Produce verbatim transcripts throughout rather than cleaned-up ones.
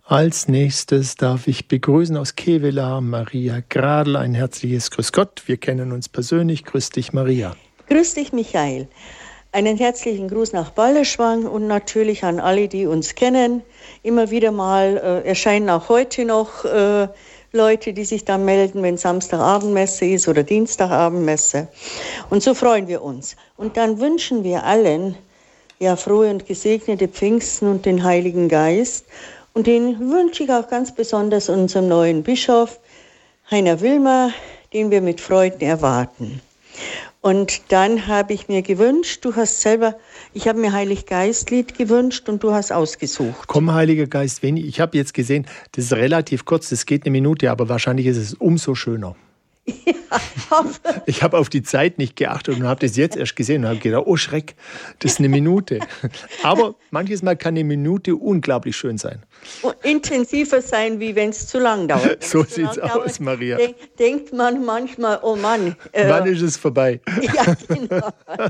Als nächstes darf ich begrüßen aus Kevelaer Maria Gradl. Ein herzliches Grüß Gott. Wir kennen uns persönlich. Grüß dich, Maria. Grüß dich, Michael. Einen herzlichen Gruß nach Balderschwang und natürlich an alle, die uns kennen. Immer wieder mal äh, erscheinen auch heute noch äh, Leute, die sich dann melden, wenn Samstagabendmesse ist oder Dienstagabendmesse. Und so freuen wir uns. Und dann wünschen wir allen ja frohe und gesegnete Pfingsten und den Heiligen Geist. Und den wünsche ich auch ganz besonders unserem neuen Bischof, Heiner Wilmer, den wir mit Freuden erwarten. Und dann habe ich mir gewünscht, du hast selber, ich habe mir Heilig-Geist-Lied gewünscht und du hast ausgesucht. Komm, Heiliger Geist, wenig. Ich habe jetzt gesehen, das ist relativ kurz, das geht eine Minute, aber wahrscheinlich ist es umso schöner. Ja, ich habe auf die Zeit nicht geachtet und habe das jetzt erst gesehen und habe gedacht, oh Schreck, das ist eine Minute. Aber manches Mal kann eine Minute unglaublich schön sein. Und intensiver sein, wie wenn es zu lang dauert. So sieht's aus, Maria. Denk, denkt man manchmal, oh Mann. Äh, Wann ist es vorbei? Ja, genau.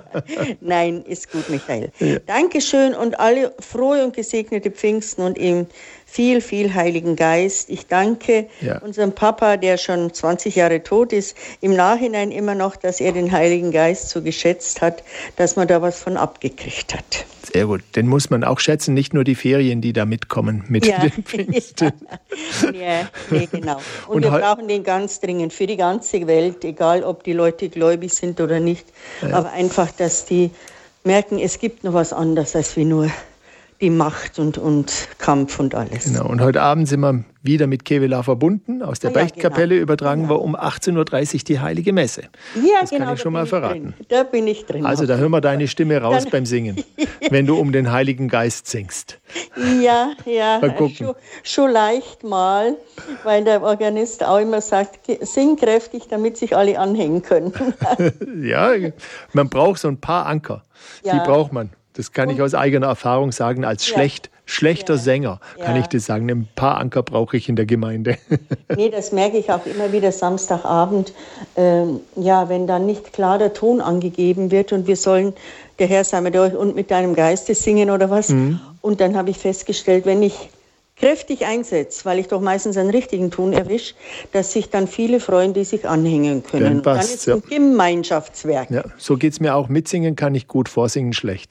Nein, ist gut, Michael. Ja. Dankeschön und alle frohe und gesegnete Pfingsten und ihm viel, viel Heiligen Geist. Ich danke ja. unserem Papa, der schon zwanzig Jahre tot ist, im Nachhinein immer noch, dass er den Heiligen Geist so geschätzt hat, dass man da was von abgekriegt hat. Sehr gut. Den muss man auch schätzen, nicht nur die Ferien, die da mitkommen mit ja. den Pfingsten. Ja, ja nee, genau. Und, und wir brauchen den ganz dringend für die ganze Welt, egal ob die Leute gläubig sind oder nicht, ja. aber einfach, dass die merken, es gibt noch was anderes als wie nur die Macht und, und Kampf und alles. Genau. Und heute Abend sind wir wieder mit Kevelaer verbunden. Aus der ah, ja, Beichtkapelle genau. übertragen genau. wir um achtzehn Uhr dreißig die Heilige Messe. Ja, das genau, kann ich schon mal verraten. Drin. Da bin ich drin. Also da hören wir deine Stimme raus Dann, beim Singen, wenn du um den Heiligen Geist singst. Ja, ja, schon, schon leicht mal, weil der Organist auch immer sagt, sing kräftig, damit sich alle anhängen können. Ja, man braucht so ein paar Anker. Ja. Die braucht man. Das kann ich aus eigener Erfahrung sagen, als ja. schlecht, schlechter ja. Sänger kann ja. ich das sagen. Ein paar Anker brauche ich in der Gemeinde. Nee, das merke ich auch immer wieder Samstagabend. Ähm, ja, wenn dann nicht klar der Ton angegeben wird und wir sollen, der Herr sei mit euch und mit deinem Geiste singen oder was. Mhm. Und dann habe ich festgestellt, wenn ich kräftig einsetze, weil ich doch meistens einen richtigen Ton erwische, dass sich dann viele freuen, die sich anhängen können. Dann, dann ist es ein ja. Gemeinschaftswerk. Ja, so geht es mir auch. Mitsingen kann ich gut, vorsingen schlecht.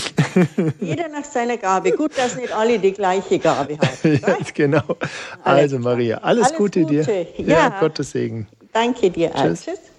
Jeder nach seiner Gabe. Gut, dass nicht alle die gleiche Gabe haben. Ja, genau. Also Maria, alles, alles Gute, Gute dir. Ja. Ja, Gottes Segen. Danke dir. Tschüss. Tschüss.